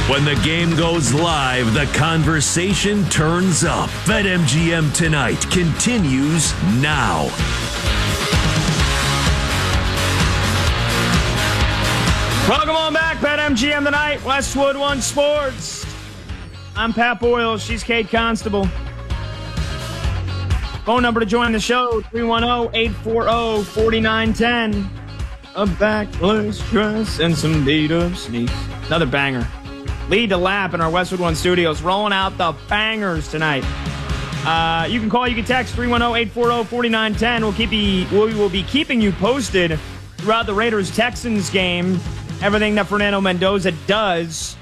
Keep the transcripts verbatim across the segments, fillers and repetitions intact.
When the game goes live, the conversation turns up. BetMGM Tonight continues now. Welcome on back, BetMGM Tonight, Westwood One Sports. I'm Pat Boyle. She's Kate Constable. Phone number to join the show, three one zero, eight four zero, four nine one zero. A backless dress and some beat-up sneaks. Another banger. Lead to lap in our Westwood One studios, rolling out the bangers tonight. Uh, you can call, you can text three one zero, eight four zero, four nine one zero. We'll keep you, we will be keeping you posted throughout the Raiders-Texans game. Everything that Fernando Mendoza does.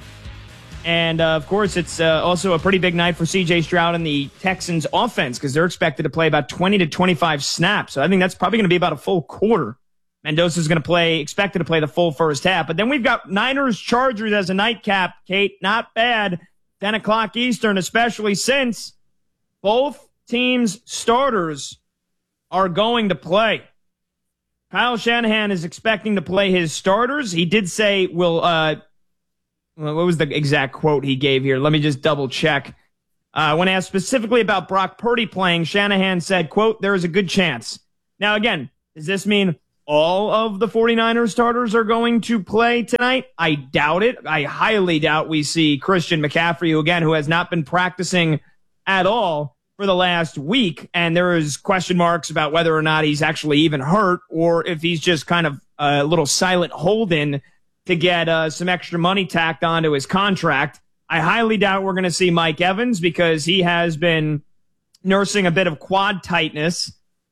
And, uh, of course, it's uh, also a pretty big night for C J Stroud and the Texans offense because they're expected to play about twenty to twenty-five snaps. So I think that's probably going to be about a full quarter. Mendoza's going to play, expected to play the full first half. But then we've got Niners-Chargers as a nightcap, Kate. Not bad. ten o'clock Eastern, especially since both teams' starters are going to play. Kyle Shanahan is expecting to play his starters. He did say, will, uh, what was the exact quote he gave here? Let me just double check. Uh, when asked specifically about Brock Purdy playing, Shanahan said, quote, there is a good chance. Now, again, does this mean all of the 49ers starters are going to play tonight? I doubt it. I highly doubt we see Christian McCaffrey, who, again, who has not been practicing at all for the last week, and there is question marks about whether or not he's actually even hurt or if he's just kind of a little silent hold-in to get uh, some extra money tacked onto his contract. I highly doubt we're going to see Mike Evans because he has been nursing a bit of quad tightness,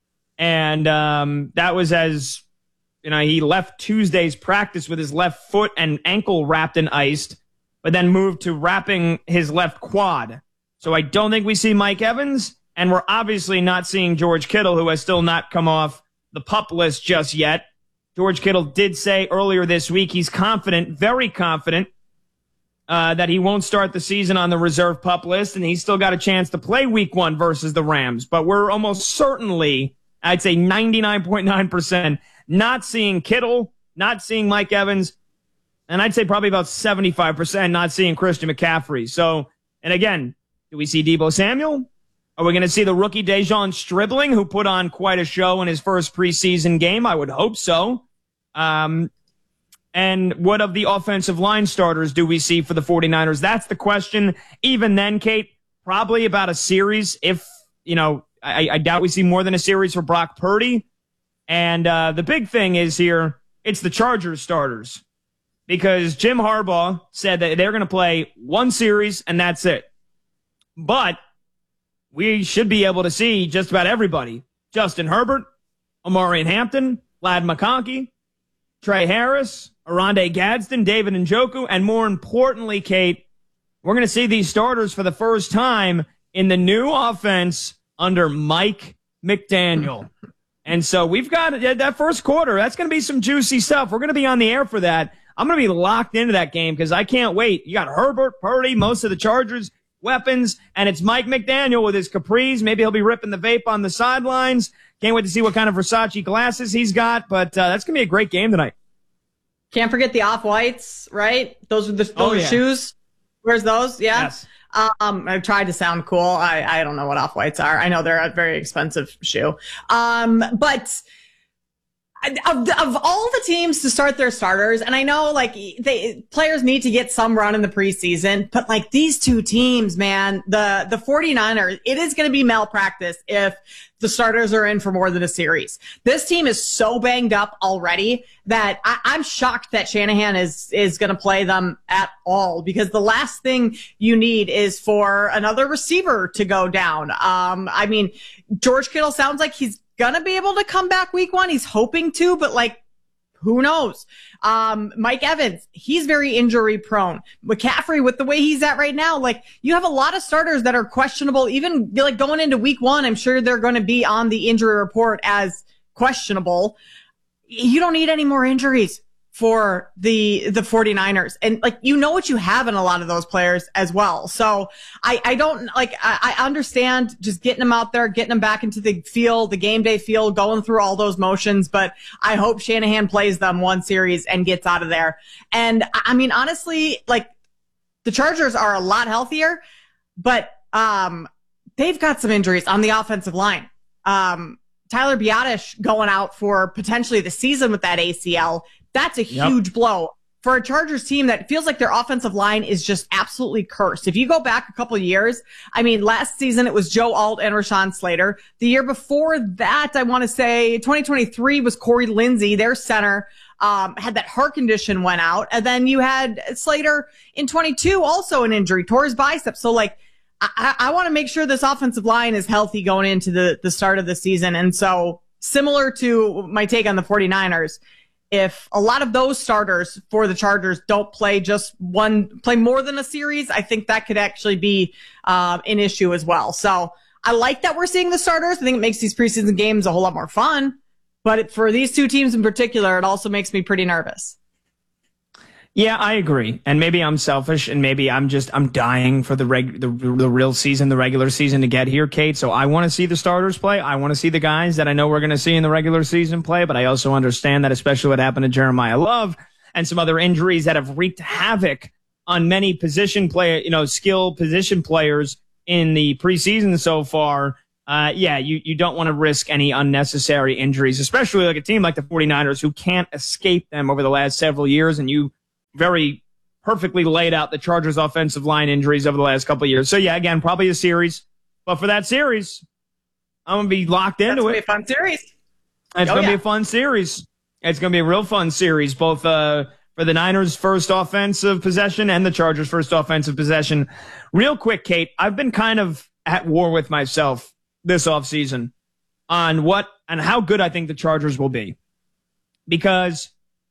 and um, that was as, you know, he left Tuesday's practice with his left foot and ankle wrapped in ice, but then moved to wrapping his left quad. So I don't think we see Mike Evans, and we're obviously not seeing George Kittle, who has still not come off the PUP list just yet. George Kittle did say earlier this week he's confident, very confident, uh, that he won't start the season on the reserve PUP list, and he's still got a chance to play week one versus the Rams. But we're almost certainly, I'd say ninety-nine point nine percent, not seeing Kittle, not seeing Mike Evans, and I'd say probably about seventy-five percent not seeing Christian McCaffrey. So, and again, do we see Deebo Samuel? Are we going to see the rookie Dejon Stribling, who put on quite a show in his first preseason game? I would hope so. Um, and what of the offensive line starters do we see for the 49ers? That's the question. Even then, Kate, probably about a series. If, you know, I, I doubt we see more than a series for Brock Purdy. And uh, the big thing is here, it's the Chargers starters. Because Jim Harbaugh said that they're going to play one series and that's it. But we should be able to see just about everybody. Justin Herbert, Omarion Hampton, Ladd McConkey, Trey Harris, Oronde Gadsden, David Njoku, and more importantly, Kate, we're going to see these starters for the first time in the new offense under Mike McDaniel. And so we've got that first quarter. That's going to be some juicy stuff. We're going to be on the air for that. I'm going to be locked into that game because I can't wait. You got Herbert, Purdy, most of the Chargers weapons, and it's Mike McDaniel with his capris. Maybe he'll be ripping the vape on the sidelines. Can't wait to see what kind of Versace glasses he's got, but uh, that's going to be a great game tonight. Can't forget the off-whites, right? Those are the those oh, yeah. shoes. Where's those? Yeah. Yes. Um, I've tried to sound cool. I, I don't know what off-whites are. I know they're a very expensive shoe. Um, but Of, of all the teams to start their starters, and I know like they players need to get some run in the preseason, but like these two teams, man, the, the 49ers, it is going to be malpractice if the starters are in for more than a series. This team is so banged up already that I, I'm shocked that Shanahan is, is going to play them at all, because the last thing you need is for another receiver to go down. Um, I mean, George Kittle sounds like he's gonna be able to come back week one. He's hoping to, but like, who knows? Um, Mike Evans, he's very injury prone. McCaffrey, with the way he's at right now, like you have a lot of starters that are questionable. Even like going into week one, I'm sure they're going to be on the injury report as questionable. You don't need any more injuries for the, the 49ers. And like, you know what you have in a lot of those players as well. So I, I don't like, I, I understand just getting them out there, getting them back into the field, the game day field, going through all those motions. But I hope Shanahan plays them one series and gets out of there. And I mean, honestly, like the Chargers are a lot healthier, but um, they've got some injuries on the offensive line. Um, Tyler Biadasz going out for potentially the season with that A C L. That's a huge yep. blow for a Chargers team that feels like their offensive line is just absolutely cursed. If you go back a couple of years, I mean, last season it was Joe Alt and Rashawn Slater. The year before that, I want to say twenty twenty-three was Corey Lindsey, their center, um, had that heart condition, went out. And then you had Slater in twenty-two, also an injury, tore his bicep. So like, I, I want to make sure this offensive line is healthy going into the, the start of the season. And so similar to my take on the 49ers, if a lot of those starters for the Chargers don't play just one, play more than a series, I think that could actually be uh, an issue as well. So I like that we're seeing the starters. I think it makes these preseason games a whole lot more fun. But for these two teams in particular, it also makes me pretty nervous. Yeah, I agree. And maybe I'm selfish, and maybe I'm just, I'm dying for the reg, the, the real season, the regular season to get here, Kate. So I want to see the starters play. I want to see the guys that I know we're going to see in the regular season play. But I also understand that, especially what happened to Jeremiah Love and some other injuries that have wreaked havoc on many position play, you know, skill position players in the preseason so far. Uh, yeah, you, you don't want to risk any unnecessary injuries, especially like a team like the 49ers who can't escape them over the last several years. And you very perfectly laid out the Chargers offensive line injuries over the last couple of years. So yeah, again, probably a series, but for that series, I'm going to be locked into That's it. It's going to be a fun series. It's oh, going to yeah. be a fun series. It's going to be a real fun series, both, uh, for the Niners' first offensive possession and the Chargers' first offensive possession. Real quick, Kate, I've been kind of at war with myself this offseason on what and how good I think the Chargers will be. Because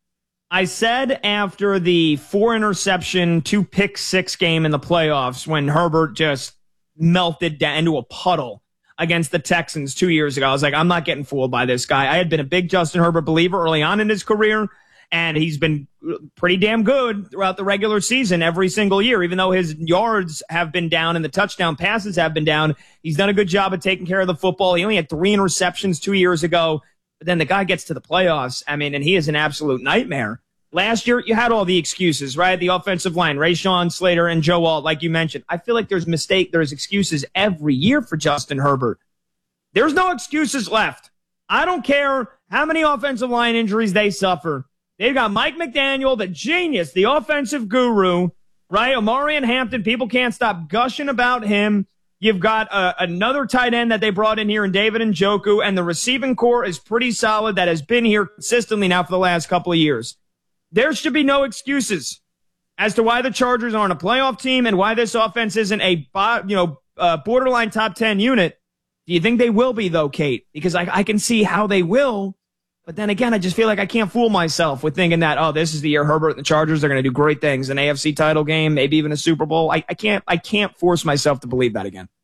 I said after the four interception, two pick six game in the playoffs when Herbert just melted down into a puddle against the Texans two years ago, I was like, I'm not getting fooled by this guy. I had been a big Justin Herbert believer early on in his career, and he's been pretty damn good throughout the regular season every single year. Even though his yards have been down and the touchdown passes have been down, he's done a good job of taking care of the football. He only had three interceptions two years ago, but then the guy gets to the playoffs, I mean, and he is an absolute nightmare. Last year, you had all the excuses, right? The offensive line, Rashawn Slater and Joe Alt, like you mentioned. I feel like there's mistake, there's excuses every year for Justin Herbert. There's no excuses left. I don't care how many offensive line injuries they suffer. They've got Mike McDaniel, the genius, the offensive guru, right? Omarion Hampton, people can't stop gushing about him. You've got uh, another tight end that they brought in here in David Njoku, and the receiving core is pretty solid that has been here consistently now for the last couple of years. There should be no excuses as to why the Chargers aren't a playoff team and why this offense isn't a you know uh, borderline top ten unit. Do you think they will be, though, Kate? Because I, I can see how they will. But then again, I just feel like I can't fool myself with thinking that, oh, this is the year Herbert and the Chargers are going to do great things, an A F C title game, maybe even a Super Bowl. I, I can't I can't force myself to believe that again.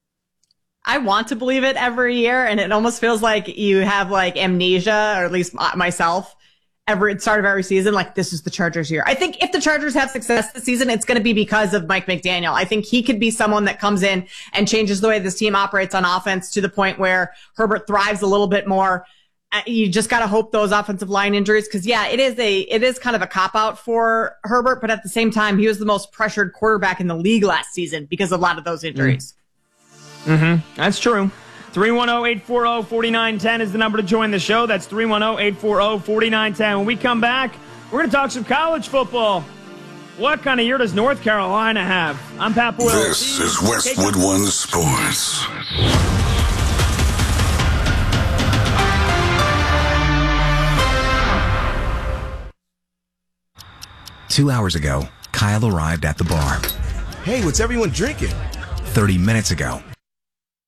I want to believe it every year, and it almost feels like you have like amnesia, or at least myself. Every start of every season, like this is the Chargers year. I think if the Chargers have success this season, it's going to be because of Mike McDaniel. I think he could be someone that comes in and changes the way this team operates on offense to the point where Herbert thrives a little bit more. You just got to hope those offensive line injuries, because yeah, it is a it is kind of a cop out for Herbert, but at the same time, he was the most pressured quarterback in the league last season because of a lot of those injuries. Mm-hmm. That's true. three one zero, eight four zero, four nine one zero is the number to join the show. That's three one zero, eight four zero, four nine one zero. When we come back, we're going to talk some college football. What kind of year does North Carolina have? I'm Pat Boyle. This is Westwood One Sports. Two hours ago, Kyle arrived at the bar. Hey, what's everyone drinking? Thirty minutes ago,